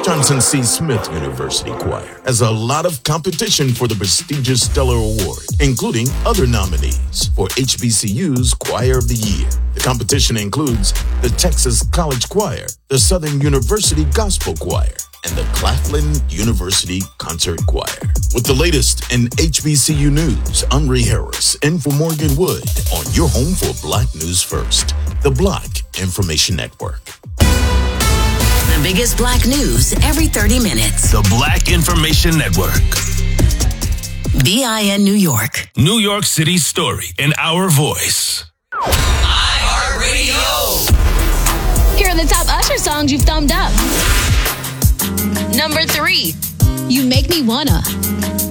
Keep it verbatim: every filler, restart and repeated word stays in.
Johnson C. Smith University Choir has a lot of competition for the prestigious Stellar Award, including other nominees for H B C U's Choir of the Year. The competition includes the Texas College Choir, the Southern University Gospel Choir, and the Claflin University Concert Choir. With the latest in H B C U news, I'm Ray Harris in for Morgan Wood on your home for Black News First, the Black Information Network. The biggest Black news every thirty minutes. The Black Information Network. B I N New York. New York City's story in our voice. iHeartRadio. Here are the top Usher songs you've thumbed up. Number three, You Make Me Wanna.